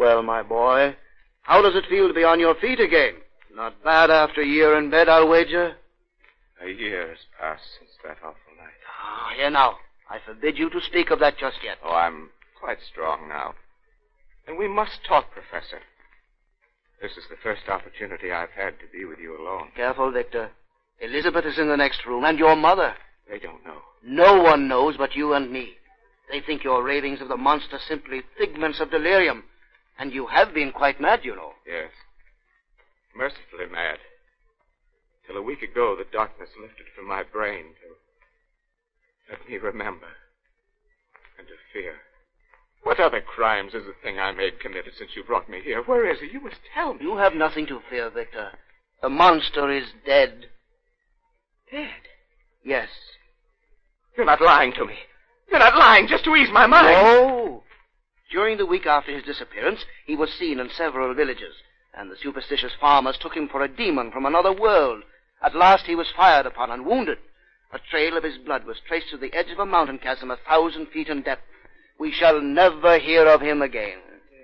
Well, my boy, how does it feel to be on your feet again? Not bad after a year in bed, I'll wager. A year has passed since that awful night. Ah, here now. I forbid you to speak of that just yet. Oh, I'm quite strong now. And we must talk, Professor. This is the first opportunity I've had to be with you alone. Careful, Victor. Elizabeth is in the next room, and your mother. They don't know. No one knows but you and me. They think your ravings of the monster simply figments of delirium. And you have been quite mad, you know. Yes. Mercifully mad. Till a week ago, the darkness lifted from my brain to let me remember and to fear. What other crimes is the thing I made committed since you brought me here? Where is he? You must tell me. You have nothing to fear, Victor. The monster is dead. Dead? Yes. You're not lying to me. You're not lying just to ease my mind. No. During the week after his disappearance, he was seen in several villages, and the superstitious farmers took him for a demon from another world. At last he was fired upon and wounded. A trail of his blood was traced to the edge of a mountain chasm 1,000 feet in depth. We shall never hear of him again.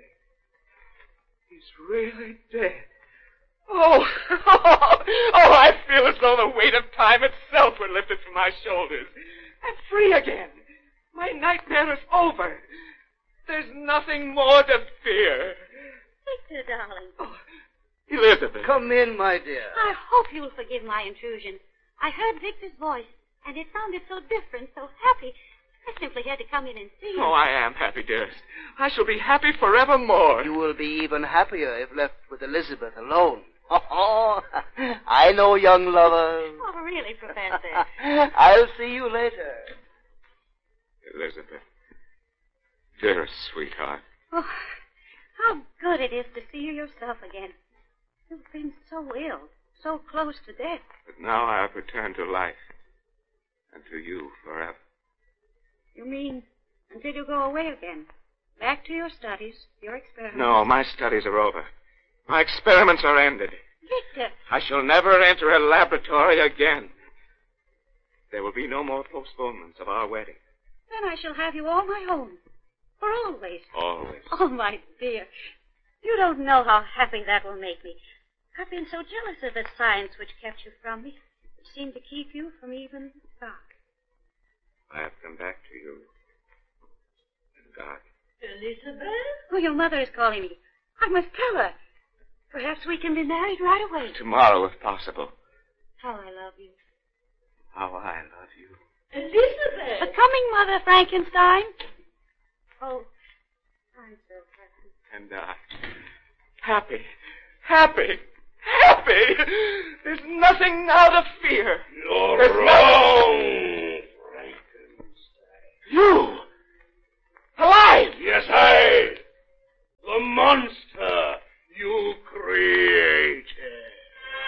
He's really dead. Oh, I feel as though the weight of time itself were lifted from my shoulders. I'm free again. My nightmare is over. There's nothing more to fear. Victor, darling. Oh, Elizabeth. Come in, my dear. I hope you'll forgive my intrusion. I heard Victor's voice, and it sounded so different, so happy. I simply had to come in and see you. Oh, I am happy, dearest. I shall be happy forevermore. You will be even happier if left with Elizabeth alone. Oh, I know, young lover. Oh, really, Professor? I'll see you later. Elizabeth. Dearest sweetheart. Oh, how good it is to see you yourself again. You've been so ill, so close to death. But now I have returned to life. And to you forever. You mean until you go away again? Back to your studies, your experiments? No, my studies are over. My experiments are ended. Victor! I shall never enter a laboratory again. There will be no more postponements of our wedding. Then I shall have you all my own. For always. Always. Oh, my dear. You don't know how happy that will make me. I've been so jealous of the science which kept you from me. It seemed to keep you from even God. I have come back to you. And God. Elizabeth? Oh, your mother is calling me. I must tell her. Perhaps we can be married right away. Tomorrow, if possible. How I love you. How I love you. Elizabeth! A coming, Mother Frankenstein. Oh, I'm so happy. And I. Happy. Happy. Happy! There's nothing now to fear. You're wrong.